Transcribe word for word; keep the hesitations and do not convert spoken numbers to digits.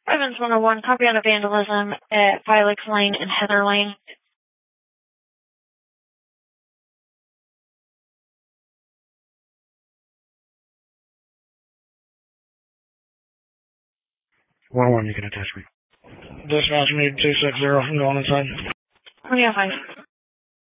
Evans one oh one, copy on a vandalism at Felix Lane and Heather Lane. one oh one, you can attach me. Dispatch me two six zero, I'm going inside. Oh, yeah, fine.